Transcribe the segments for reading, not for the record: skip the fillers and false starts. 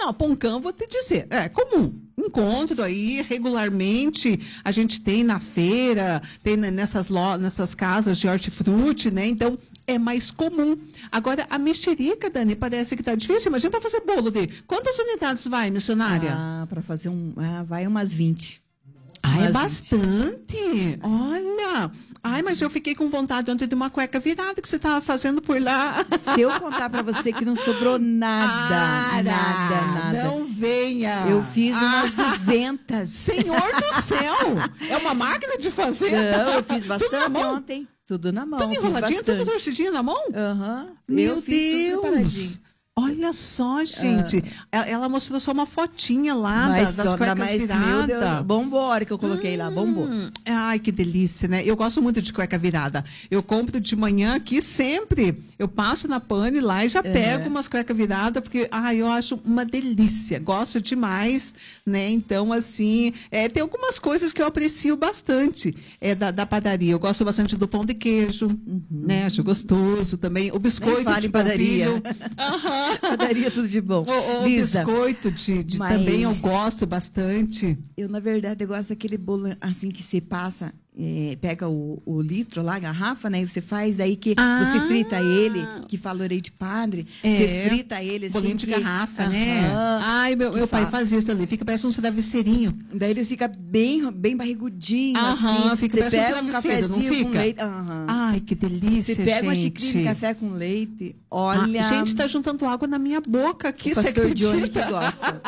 Não, Poncã, vou te dizer, é comum. Encontro aí regularmente, a gente tem na feira, tem nessas casas de hortifruti, né? Então, é mais comum. Agora, a mexerica, Dani, parece que tá difícil. Imagina para fazer bolo de... Quantas unidades vai, missionária? Para fazer vai umas 20. É bastante. Olha. Ai, mas eu fiquei com vontade ontem de uma cueca virada que você estava fazendo por lá. Se eu contar para você que não sobrou nada, nada. Não venha. Eu fiz umas 200. Senhor do céu. É uma máquina de fazer? Não, eu fiz bastante ontem. Tudo na mão. Tudo enroladinho, tudo torcidinho na mão? Aham. Meu Deus. Olha só, gente. Ela mostrou só uma fotinha lá das cuecas viradas. Bombora que eu coloquei lá, bombou. Ai, que delícia, né? Eu gosto muito de cueca virada. Eu compro de manhã aqui sempre. Eu passo na Pane lá e já pego umas cuecas viradas, porque eu acho uma delícia. Gosto demais, né? Então, assim, tem algumas coisas que eu aprecio bastante da padaria. Eu gosto bastante do pão de queijo, né? Acho gostoso também. O biscoito de padaria. Aham. Padaria, tudo de bom. O biscoito também eu gosto bastante. Eu, na verdade, eu gosto daquele bolo assim que você passa, pega o litro lá, a garrafa, né? E você faz, daí que você frita ele, que fala leite padre. Você frita ele assim. Bolinho de garrafa, né? Ai, meu pai fazia isso ali. Fica parecendo um travesseirinho. Daí ele fica bem barrigudinho, assim. Fica parecendo um travesseiro, não fica? Com leite. Ai, que delícia, gente. Você pega uma xicrinha de café com leite, olha... gente, tá juntando água na minha boca aqui, você acredita? O pastor Johnny que gosta.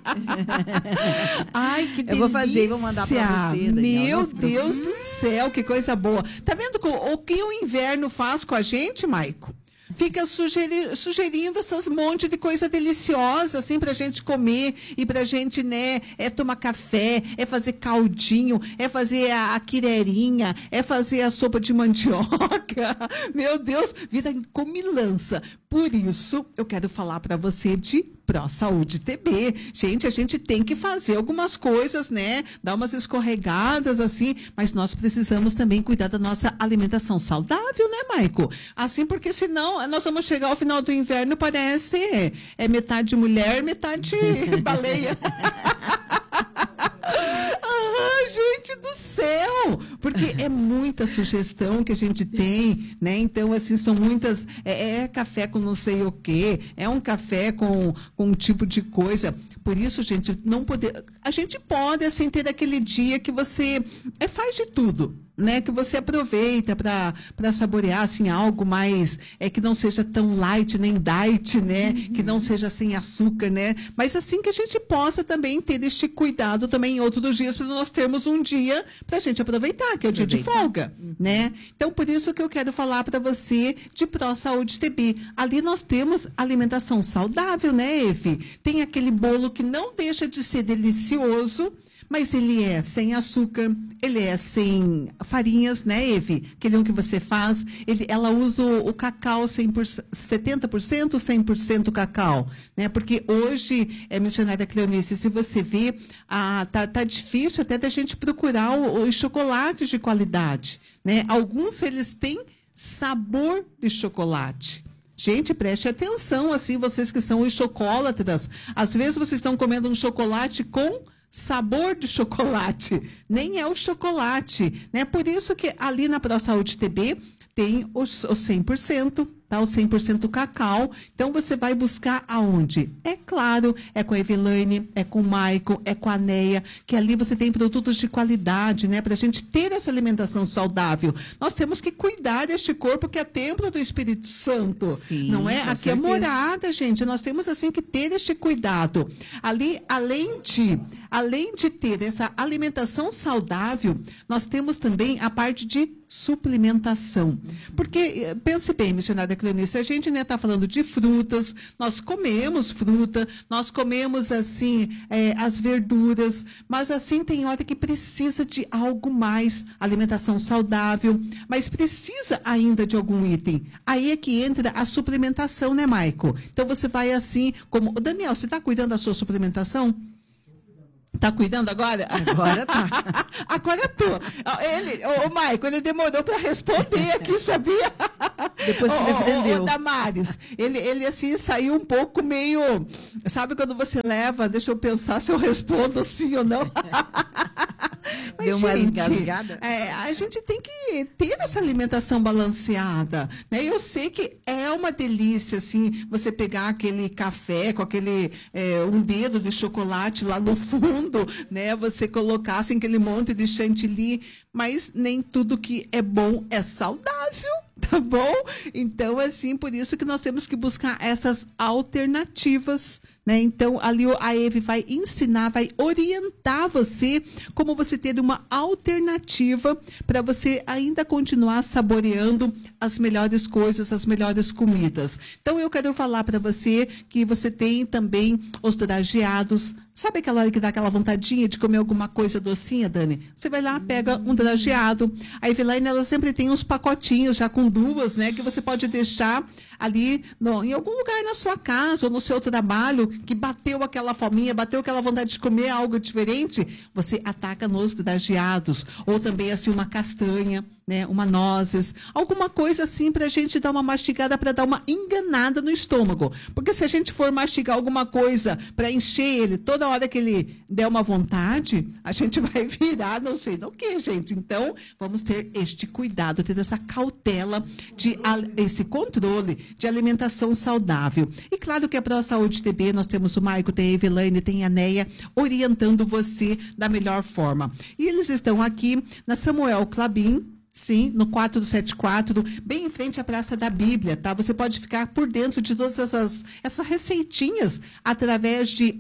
Ai, que delícia. Eu vou fazer e vou mandar pra você, Daniel. Meu Deus do céu, que coisa boa. Tá vendo o que o inverno faz com a gente, Maico? Fica sugerindo essas monte de coisa deliciosa, assim, pra gente comer e pra gente, né, tomar café, fazer caldinho, fazer a quirerinha, fazer a sopa de mandioca. Meu Deus, vida em comilança. Por isso, eu quero falar pra você de Pro Saúde TB. Gente, a gente tem que fazer algumas coisas, né? Dar umas escorregadas, assim, mas nós precisamos também cuidar da nossa alimentação saudável, né, Maico? Assim, porque senão nós vamos chegar ao final do inverno, parece metade mulher, metade baleia. Gente do céu! Porque é muita sugestão que a gente tem, né? Então, assim, são muitas... café com não sei o quê, um café com um tipo de coisa. Por isso, gente, a gente pode, assim, ter aquele dia que você faz de tudo, né? Que você aproveita para saborear, assim, algo mais... que não seja tão light, nem diet, né? Que não seja sem açúcar, né? Mas, assim, que a gente possa também ter este cuidado também em outros dias, para nós termos um dia para a gente aproveitar, que é o dia de folga, né? Então, por isso que eu quero falar para você de Pro Saúde TB. Ali nós temos alimentação saudável, né, Evi? Tem aquele bolo que não deixa de ser delicioso, mas ele é sem açúcar, ele é sem farinhas, né, Evi? Aquele que você faz, ela usa o cacau 100%, 70%, 100% cacau, né? Porque hoje, missionária Cleonice, se você vê, tá difícil até da gente procurar os chocolates de qualidade, né? Alguns, eles têm sabor de chocolate. Gente, preste atenção, assim, vocês que são os chocólatras. Às vezes vocês estão comendo um chocolate com sabor de chocolate, nem é o chocolate, né? Por isso que ali na Pro Saúde TB tem o 100%, tá? O 100% cacau. Então, você vai buscar aonde? É claro, com a Eveline, com o Maico, com a Neia, que ali você tem produtos de qualidade, né? Para a gente ter essa alimentação saudável. Nós temos que cuidar deste corpo que é templo do Espírito Santo. Sim, não é? Aqui certeza. É morada, gente. Nós temos, assim, que ter este cuidado. Ali, além de ter essa alimentação saudável, nós temos também a parte de suplementação. Porque, pense bem, missionária Cleonice, a gente está falando de frutas, nós comemos fruta, nós comemos, assim, as verduras, mas, assim, tem hora que precisa de algo mais, alimentação saudável, mas precisa ainda de algum item. Aí é que entra a suplementação, né, Maico? Então, você vai assim, como... Daniel, você está cuidando da sua suplementação? Tá cuidando agora? Agora tá. Agora tô. O Maico, ele demorou para responder aqui, sabia? Depois que ele aprendeu. O Damares, ele assim saiu um pouco meio... Sabe quando você leva, deixa eu pensar se eu respondo sim ou não. Mas, deu uma gente, engasgada? A gente tem que ter essa alimentação balanceada, né? Eu sei que é uma delícia, assim, você pegar aquele café com aquele um dedo de chocolate lá no fundo, né? Você colocar assim, aquele monte de chantilly, mas nem tudo que é bom é saudável. Tá bom? Então, assim, por isso que nós temos que buscar essas alternativas, né? Então, ali a Eve vai ensinar, vai orientar você como você ter uma alternativa para você ainda continuar saboreando as melhores coisas, as melhores comidas. Então, eu quero falar para você que você tem também os drageados. Sabe aquela hora que dá aquela vontadinha de comer alguma coisa docinha, Dani? Você vai lá, pega um drageado. A Eveline, ela sempre tem uns pacotinhos já com duas, né? Que você pode deixar ali em algum lugar na sua casa ou no seu trabalho, que bateu aquela fominha, bateu aquela vontade de comer algo diferente, você ataca nos drageados. Ou também, assim, uma castanha, né, uma nozes, alguma coisa assim para a gente dar uma mastigada, para dar uma enganada no estômago. Porque se a gente for mastigar alguma coisa para encher ele, toda hora que ele der uma vontade, a gente vai virar não sei do que, gente. Então, vamos ter este cuidado, ter essa cautela, esse controle de alimentação saudável. E claro que a Pro Saúde TB, nós temos o Maico, tem a Eveline, tem a Neia, orientando você da melhor forma. E eles estão aqui na Samuel Clabin, sim, no 474, bem em frente à Praça da Bíblia, tá? Você pode ficar por dentro de todas essas receitinhas através de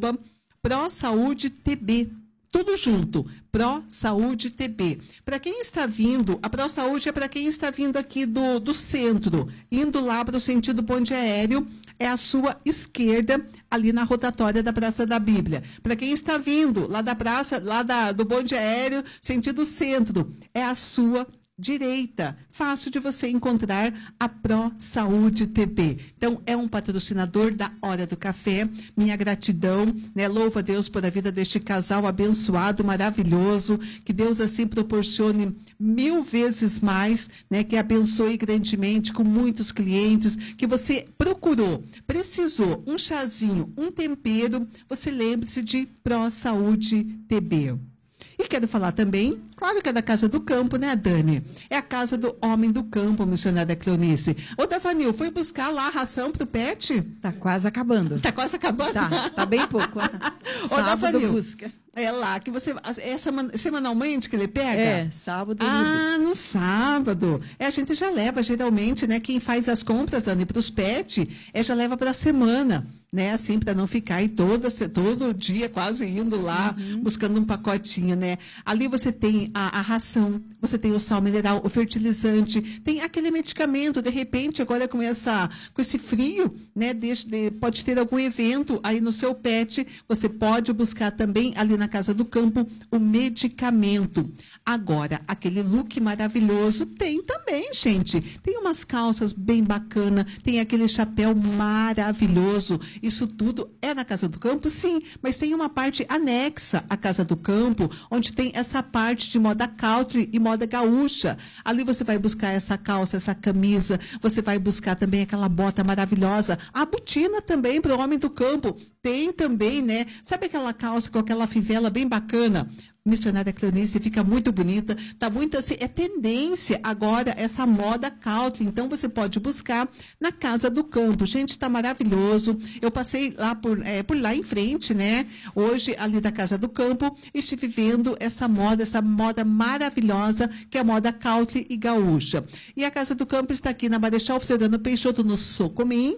@ProSaudeTB. Tudo junto, Pro Saúde TB. Para quem está vindo, a Pro Saúde é para quem está vindo aqui do centro, indo lá para o sentido Ponte Aéreo, é a sua esquerda, ali na rotatória da Praça da Bíblia. Para quem está vindo lá da praça, do Bonde Aéreo, sentido centro, é a sua direita. Fácil de você encontrar a Pro Saúde TB. Então, é um patrocinador da Hora do Café. Minha gratidão, né? Louvo a Deus por a vida deste casal abençoado, maravilhoso. Que Deus, assim, proporcione 1000 vezes mais, né? Que abençoe grandemente com muitos clientes. Que você procurou, precisou, um chazinho, um tempero, você lembre-se de Pro Saúde TB. E quero falar também, claro que é da Casa do Campo, né, Dani? É a Casa do Homem do Campo, missionária Cleonice. Ô, Davanil, foi buscar lá a ração pro pet? Tá quase acabando. Tá quase acabando? Tá bem pouco. Ô, Davanil, busca. É lá que você... semanalmente que ele pega? É, sábado. No sábado. A gente já leva, geralmente, né? Quem faz as compras, Dani, pros pets, já leva pra semana. Né, assim, para não ficar aí todo dia quase indo lá, buscando um pacotinho, né? Ali você tem a ração, você tem o sal mineral, o fertilizante, tem aquele medicamento, de repente, agora com esse frio, né? Pode ter algum evento aí no seu pet, você pode buscar também ali na Casa do Campo o medicamento. Agora, aquele look maravilhoso tem também, gente. Tem umas calças bem bacanas, tem aquele chapéu maravilhoso. Isso tudo é na Casa do Campo, sim, mas tem uma parte anexa à Casa do Campo, onde tem essa parte de moda country e moda gaúcha. Ali você vai buscar essa calça, essa camisa, você vai buscar também aquela bota maravilhosa, a botina também para o homem do campo. Tem também, né? Sabe aquela calça com aquela fivela bem bacana? Missionária Cleonice, fica muito bonita, tá muito assim, é tendência agora essa moda country, então você pode buscar na Casa do Campo. Gente, tá maravilhoso. Eu passei lá por lá em frente, né? Hoje, ali da Casa do Campo, estive vendo essa moda maravilhosa, que é a moda country e gaúcha. E a Casa do Campo está aqui na Marechal Floriano Peixoto, no Socomim.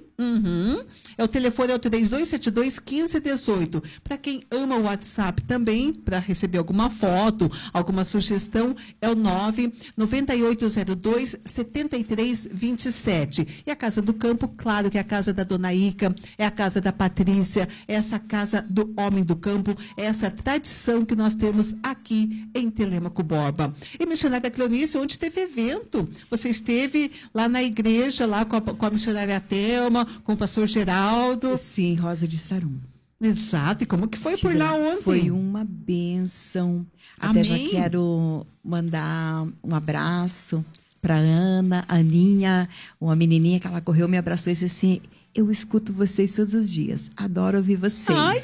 O telefone é o 3272-1518. Para quem ama o WhatsApp também, para receber alguma foto, alguma sugestão, é o 99802-7327. E a Casa do Campo, claro que é a casa da Dona Ica, é a casa da Patrícia, é essa casa do Homem do Campo, é essa tradição que nós temos aqui em Telêmaco Borba. E missionária Cleonice, onde teve evento, você esteve lá na igreja, lá com a missionária Thelma, com o pastor Geraldo. Sim, Rosa de Sarum. Exato. E como que foi por lá ontem? Foi uma bênção. Até já Amém. quero mandar um abraço para Ana, Aninha, uma menininha que ela correu, me abraçou e disse assim: eu escuto vocês todos os dias. Adoro ouvir vocês. Ai,